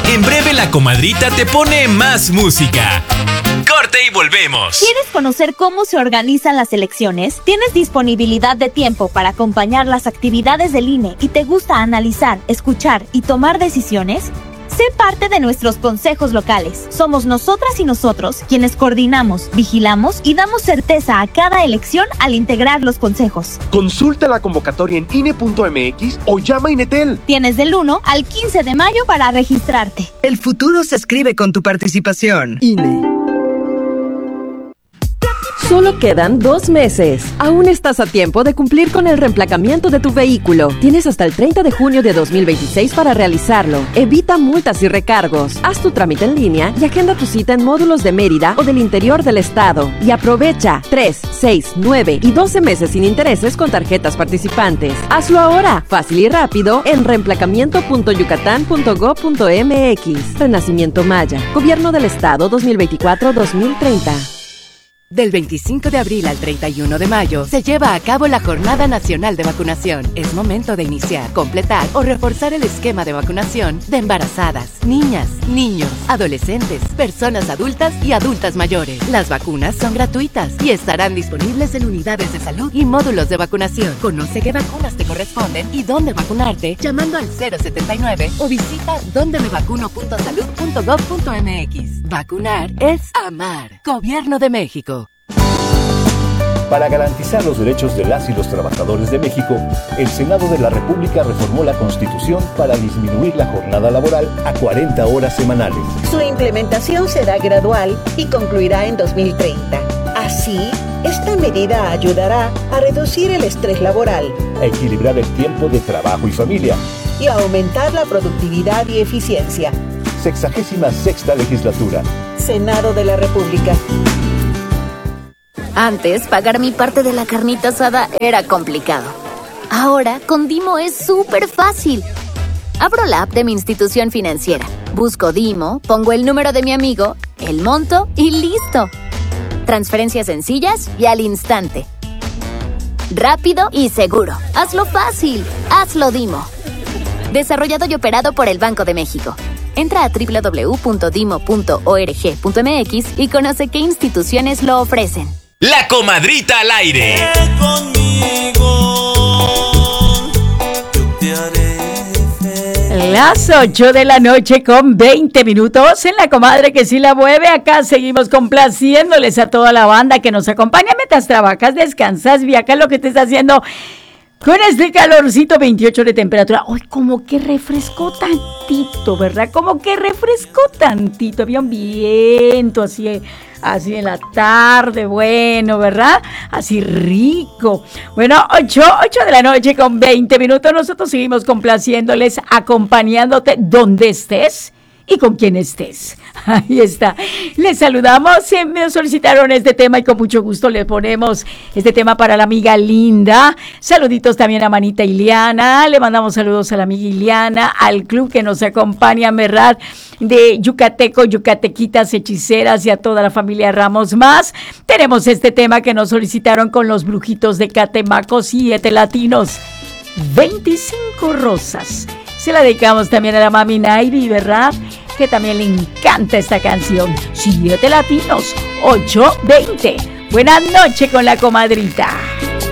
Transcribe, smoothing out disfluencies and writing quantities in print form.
En breve la comadrita te pone más música. Corte y volvemos. ¿Quieres conocer cómo se organizan las elecciones? ¿Tienes disponibilidad de tiempo para acompañar las actividades del INE y te gusta analizar, escuchar y tomar decisiones? Sé parte de nuestros consejos locales. Somos nosotras y nosotros quienes coordinamos, vigilamos y damos certeza a cada elección al integrar los consejos. Consulta la convocatoria en INE.mx o llama a Inetel. Tienes del 1 al 15 de mayo para registrarte. El futuro se escribe con tu participación. INE. Solo quedan 2 meses. Aún estás a tiempo de cumplir con el reemplacamiento de tu vehículo. Tienes hasta el 30 de junio de 2026 para realizarlo. Evita multas y recargos. Haz tu trámite en línea y agenda tu cita en módulos de Mérida o del interior del estado. Y aprovecha 3, 6, 9 y 12 meses sin intereses con tarjetas participantes. Hazlo ahora, fácil y rápido, en reemplacamiento.yucatán.gov.mx. Renacimiento Maya. Gobierno del Estado 2024-2030. Del 25 de abril al 31 de mayo se lleva a cabo la Jornada Nacional de Vacunación. Es momento de iniciar, completar o reforzar el esquema de vacunación de embarazadas, niñas, niños, adolescentes, personas adultas y adultas mayores. Las vacunas son gratuitas y estarán disponibles en unidades de salud y módulos de vacunación. Conoce qué vacunas te corresponden y dónde vacunarte llamando al 079 o visita dondemevacuno.salud.gov.mx. Vacunar es amar. Gobierno de México. Para garantizar los derechos de las y los trabajadores de México, el Senado de la República reformó la Constitución para disminuir la jornada laboral a 40 horas semanales. Su implementación será gradual y concluirá en 2030. Así, esta medida ayudará a reducir el estrés laboral, a equilibrar el tiempo de trabajo y familia y a aumentar la productividad y eficiencia. 66ª legislatura. Senado de la República. Antes, pagar mi parte de la carnita asada era complicado. Ahora, con Dimo es súper fácil. Abro la app de mi institución financiera, busco Dimo, pongo el número de mi amigo, el monto y ¡listo! Transferencias sencillas y al instante. Rápido y seguro. Hazlo fácil. Hazlo Dimo. Desarrollado y operado por el Banco de México. Entra a www.dimo.org.mx y conoce qué instituciones lo ofrecen. La comadrita al aire. Las 8 de la noche con 20 minutos en La Comadre que sí la mueve. Acá seguimos complaciéndoles a toda la banda que nos acompaña mientras trabajas, descansas, viajas, lo que estés haciendo. Con este calorcito, 28 de temperatura. Hoy como que refrescó tantito, ¿verdad? Como que refrescó tantito. Había un viento así en la tarde, bueno, ¿verdad? Así rico. Bueno, 8 de la noche con 20 minutos. Nosotros seguimos complaciéndoles, acompañándote donde estés y con quien estés. Ahí está. Les saludamos. Me solicitaron este tema y con mucho gusto le ponemos este tema para la amiga Linda. Saluditos también a Manita Iliana. Le mandamos saludos a la amiga Iliana, al club que nos acompaña, ¿verdad? De Yucateco, Yucatequitas, Hechiceras y a toda la familia Ramos más. Tenemos este tema que nos solicitaron con los brujitos de Catemaco, 7 latinos, 25 rosas. Se la dedicamos también a la mami Nairi, ¿verdad? Que también le encanta esta canción. 7 latinos, 8:20. Buenas noches con la comadrita.